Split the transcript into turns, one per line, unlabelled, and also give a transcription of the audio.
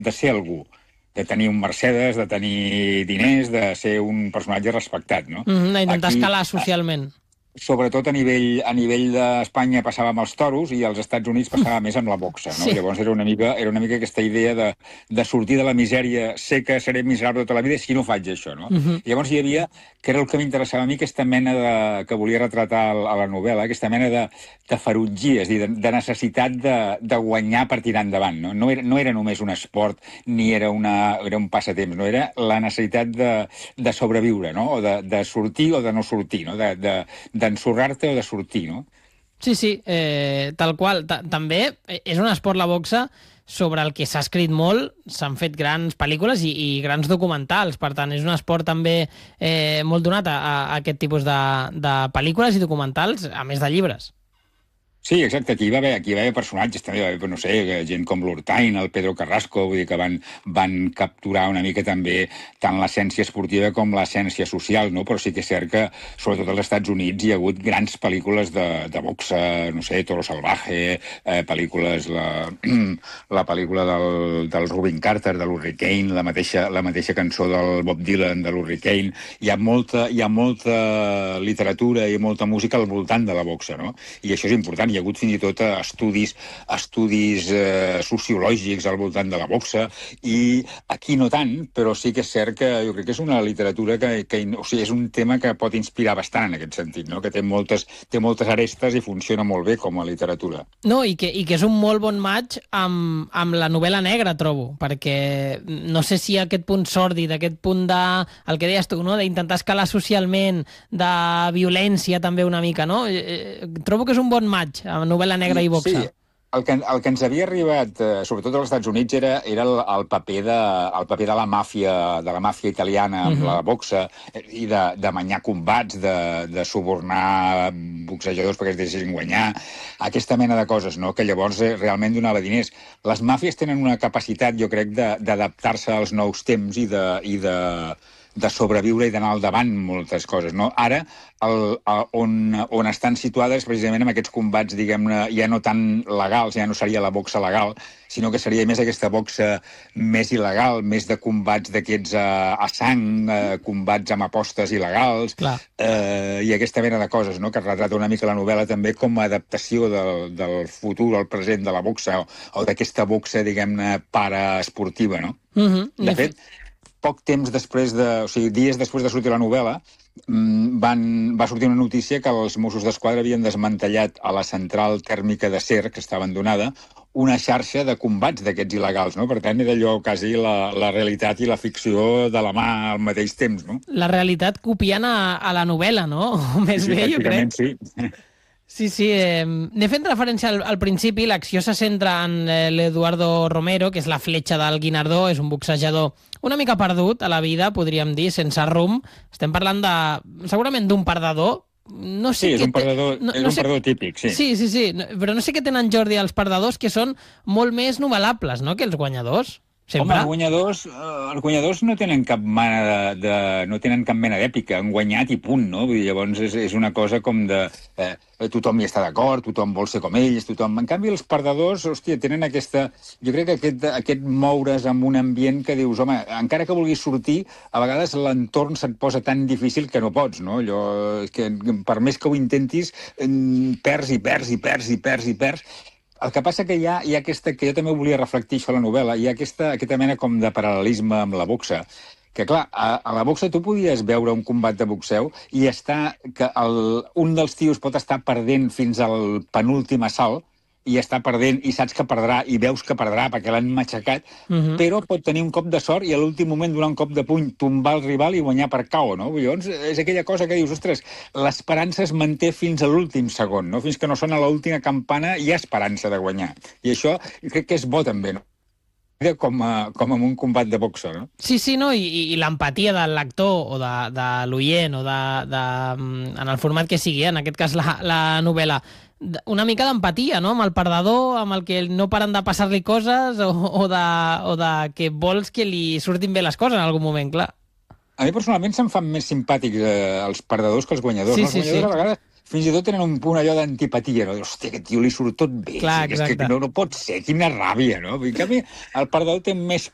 de ser algú, de tenir un Mercedes, de tenir diners, de ser un personatge respectat, no?
D'intentar escalar socialment.
Sobretot a nivell d'Espanya passava amb els toros i als Estats Units passava més amb la boxa, no?
Sí.
Llavors era una mica aquesta idea de sortir de la misèria, sé que seré miserable tota la vida si no faig això, no? Llavors hi havia, que era el que m'interessava a mi, aquesta mena que volia retratar a la novel·la, aquesta mena de ferotgia, és a dir, de necessitat de guanyar per tirar endavant, no? No era només un esport ni era un passatemps, no? Era la necessitat de sobreviure, no? O de sortir o de no sortir, no? D'ensorrar-te o de sortir, no?
Sí, tal qual. També és un esport, la boxa, sobre el que s'ha escrit molt, s'han fet grans pel·lícules i grans documentals. Per tant, és un esport també molt donat a aquest tipus de pel·lícules i documentals, a més de llibres.
Sí, exacte, aquí hi va haver personatges, també va haver, no sé, gent com l'Hurtain, el Pedro Carrasco, vull dir que van capturar una mica també tant l'essència esportiva com l'essència social, no? Però sí que és cert que, sobretot als Estats Units, hi ha hagut grans pel·lícules de boxa, no sé, Toro Salvaje, pel·lícules, la pel·lícula del Rubin Carter, de l'Hurricane, la mateixa cançó del Bob Dylan, de l'Hurricane. Hi ha molta literatura i molta música al voltant de la boxa, no? I això és important. Hi ha hagut fins i tot estudis sociològics al voltant de la boxa, i aquí no tant, però sí que és cert que jo crec que és una literatura o sigui, és un tema que pot inspirar bastant en aquest sentit, no? Que té moltes arestes i funciona molt bé com a literatura.
No, i que és un molt bon match amb la novel·la negra, trobo, perquè no sé si aquest punt sòrdid, aquest punt el que deies tu, no? D'intentar escalar socialment, de violència també una mica, no? Trobo que és un bon match, amb novel·la negra i boxa.
Sí, el que ens havia arribat, sobretot als Estats Units, era el paper de la màfia italiana amb la boxa, i de manyar combats, de subornar boxejadors perquè es deixessin guanyar, aquesta mena de coses, no? Que llavors realment donava diners. Les màfies tenen una capacitat, jo crec, d'adaptar-se als nous temps i de sobreviure i d'anar al davant moltes coses, no? Ara, on estan situades precisament amb aquests combats, diguem-ne, ja no tan legals, ja no seria la boxa legal, sinó que seria més aquesta boxa més il·legal, més de combats d'aquests a sang, combats amb apostes il·legals, i aquesta mena de coses, no? Que retrata una mica la novel·la també com a adaptació del futur al present de la boxa, o d'aquesta boxa, diguem-ne, paraesportiva, no? De fet, poc temps després dies després de sortir la novel·la, va sortir una notícia que els Mossos d'Esquadra havien desmantellat a la central tèrmica d'acer, que està abandonada, una xarxa de combats d'aquests il·legals, no? Per tant, era allò quasi la realitat i la ficció de la mà al mateix temps, no?
La realitat copiant a la novel·la, no? Més bé, jo crec.
Sí.
Sí, n'he fet referència al principi. L'acció se centra en l'Eduardo Romero, que és la fletxa del Guinardó, és un boxejador una mica perdut a la vida, podríem dir, sense rumb. Estem parlant segurament d'un perdedor. No sé
és un perdedor típic, sí.
Sí, però no sé què tenen, Jordi, els perdedors, que són molt més novelables, no?, que els guanyadors. Sempre.
Home, els guanyadors no tenen cap mena d'èpica, han guanyat i punt, no? Vull dir, llavors és una cosa com de... tothom hi està d'acord, tothom vol ser com ells, tothom... En canvi, els perdedors, hòstia, tenen aquesta... Jo crec que aquest moure's en un ambient que dius, home, encara que vulguis sortir, a vegades l'entorn se't posa tan difícil que no pots, no? Allò que per més que ho intentis, perds i perds i perds i perds i perds. El que passa que hi ha aquesta, que jo també volia reflectir això a la novel·la, hi ha aquesta mena com de paral·lelisme amb la boxa, que clar, a la boxa tu podies veure un combat de boxeu i un dels tios pot estar perdent fins al penúltim assalt, i està perdent, i saps que perdrà, i veus que perdrà perquè l'han matxacat, però pot tenir un cop de sort i a l'últim moment donar un cop de puny, tombar el rival i guanyar per KO, no? Llavors és aquella cosa que dius, ostres, l'esperança es manté fins a l'últim segon, no? Fins que no sona l'última campana hi ha esperança de guanyar. I això crec que és bo també, no? Com en un combat de boxa, no?
Sí, no? I l'empatia del lector o de l'oient o en el format que sigui, en aquest cas la novel·la, una mica d'empatia, no?, amb el perdedor, amb el que no paren de passar-li coses o de que vols que li surtin bé les coses en algun moment, clar.
A mi personalment se'm fan més simpàtics els perdedors que els guanyadors. Els guanyadors a vegades fins i tot tenen un punt allò d'antipatia, no? Hòstia, aquest tio li surt tot bé.
Clar, exacte.
És que no pot ser, quina ràbia, no? En canvi, el perdedor té més